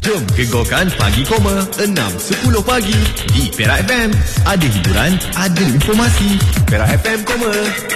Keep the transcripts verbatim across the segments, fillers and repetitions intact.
Jom gegokan Pagi Koma enam sepuluh pagi di Perak F M. Ada hiburan, ada informasi. Perak F M Koma.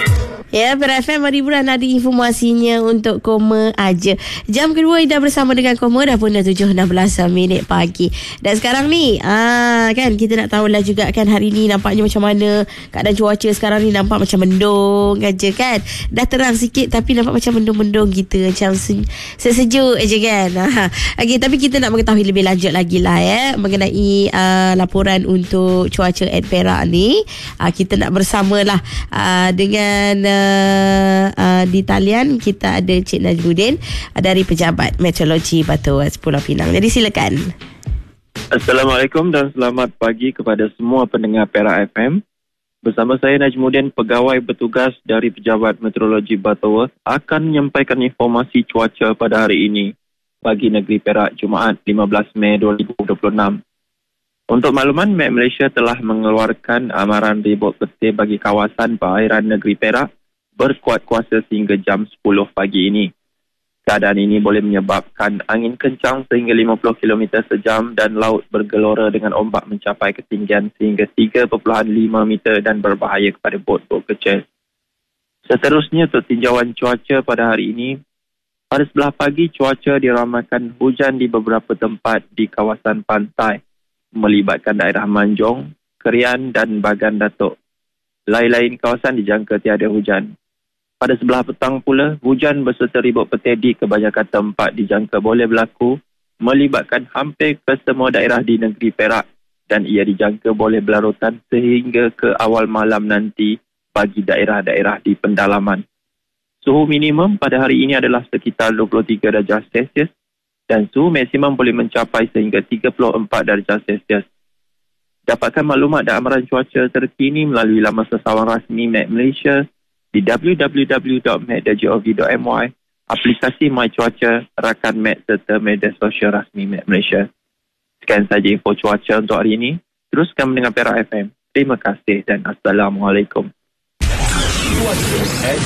Ya, Perak F M ada hiburan, ada informasinya untuk Koma aja. Jam kedua dah bersama dengan Koma, dah pun dah tujuh enam belas minit pagi. Dan sekarang ni, ah kan kita nak tahulah juga kan hari ni nampaknya macam mana keadaan cuaca sekarang ni. Nampak macam mendung aja kan. Dah terang sikit tapi nampak macam mendung-mendung gitu, macam se- sesejuk aja kan. Okey, tapi kita nak mengetahui lebih lanjut lagi lah ya mengenai uh, laporan untuk cuaca at Perak ni. Uh, kita nak bersamalah uh, dengan uh, Uh, uh, di talian kita ada Cik Najmuddin uh, dari Pejabat Meteorologi Batu Pulau Pinang. Jadi silakan. Assalamualaikum dan selamat pagi kepada semua pendengar Perak F M. Bersama saya Najmuddin, pegawai bertugas dari Pejabat Meteorologi Batu, akan menyampaikan informasi cuaca pada hari ini bagi negeri Perak, Jumaat lima belas Mei dua ribu dua puluh enam. Untuk makluman, Met Malaysia telah mengeluarkan amaran ribut petir bagi kawasan perairan negeri Perak berkuat kuasa sehingga jam sepuluh pagi ini. Keadaan ini boleh menyebabkan angin kencang sehingga lima puluh kilometer sejam dan laut bergelora dengan ombak mencapai ketinggian sehingga tiga perpuluhan lima meter dan berbahaya kepada bot-bot kecil. Seterusnya untuk tinjauan cuaca pada hari ini, pada sebelah pagi cuaca diramaikan hujan di beberapa tempat di kawasan pantai melibatkan daerah Manjong, Kerian dan Bagan Datuk. Lain-lain kawasan dijangka tiada hujan. Pada sebelah petang pula, hujan berserta ribut petir di kebanyakan tempat dijangka boleh berlaku melibatkan hampir ke semua daerah di negeri Perak dan ia dijangka boleh berlarutan sehingga ke awal malam nanti bagi daerah-daerah di pendalaman. Suhu minimum pada hari ini adalah sekitar dua puluh tiga darjah Celsius dan suhu maksimum boleh mencapai sehingga tiga puluh empat darjah Celsius. Dapatkan maklumat dan amaran cuaca terkini melalui laman sesawan rasmi Met Malaysia di w w w dot met dot gov dot my, aplikasi My Cuaca, rakan Met serta media sosial rasmi Met Malaysia. Sekian saja info cuaca untuk hari ini. Teruskan mendengar Perak F M. Terima kasih dan Assalamualaikum.